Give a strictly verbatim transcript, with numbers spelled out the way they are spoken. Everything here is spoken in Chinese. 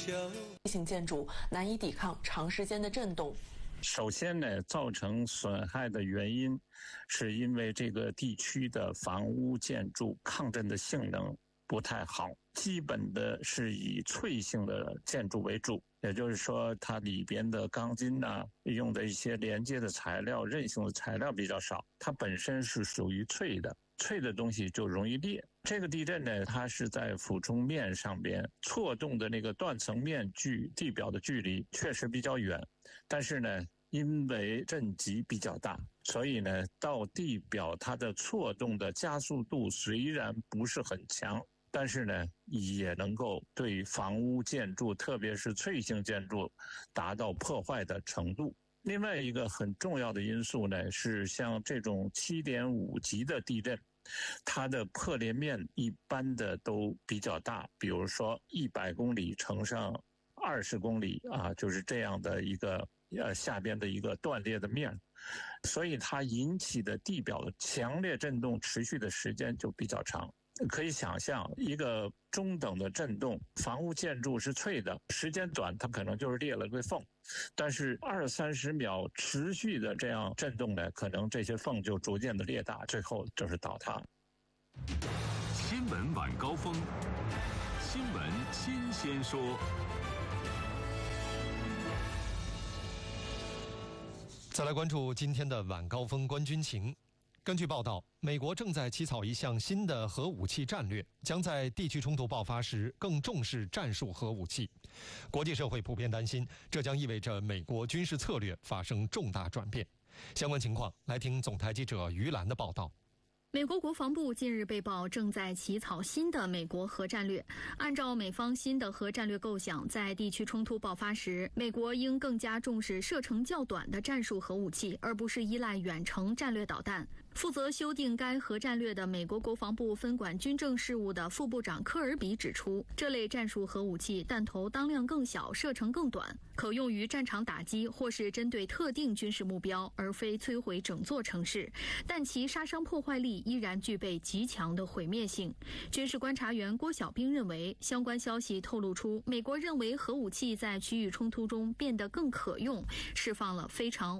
性建筑难以抵抗长时间的震动。 首先呢，造成损害的原因是因为这个地区的房屋建筑抗震的性能不太好，基本的是以脆性的建筑为主，也就是说它里边的钢筋呐、啊，用的一些连接的材料、韧性的材料比较少，它本身是属于脆的，脆的东西就容易裂。这个地震呢，它是在俯冲面上边错动的那个断层面距地表的距离确实比较远，但是呢，因为震级比较大，所以呢，到地表它的错动的加速度虽然不是很强，但是呢，也能够对房屋建筑，特别是脆性建筑，达到破坏的程度。另外一个很重要的因素呢，是像这种 七点五 级的地震，它的破裂面一般的都比较大，比如说一百公里乘上二十公里啊，就是这样的一个呃下边的一个断裂的面，所以它引起的地表的强烈震动持续的时间就比较长。可以想象，一个中等的震动，房屋建筑是脆的，时间短，它可能就是裂了个缝。但是二三十秒持续的这样震动呢，可能这些缝就逐渐的裂大，最后就是倒塌。 新闻晚高峰，新闻新鲜说。 再来关注今天的晚高峰观军情。根据报道，美国正在起草一项新的核武器战略，将在地区冲突爆发时更重视战术核武器。国际社会普遍担心，这将意味着美国军事策略发生重大转变。相关情况，来听总台记者于兰的报道。 美国国防部近日被曝正在起草新的美国核战略。按照美方新的核战略构想，在地区冲突爆发时，美国应更加重视射程较短的战术核武器，而不是依赖远程战略导弹。负责修订该核战略的美国国防部分管军政事务的副部长科尔比指出，这类战术核武器弹头当量更小，射程更短，可用于战场打击或是针对特定军事目标，而非摧毁整座城市，但其杀伤破坏力依然具备极强的毁灭性。军事观察员郭小兵认为，相关消息透露出美国认为核武器在区域冲突中变得更可用，释放了非常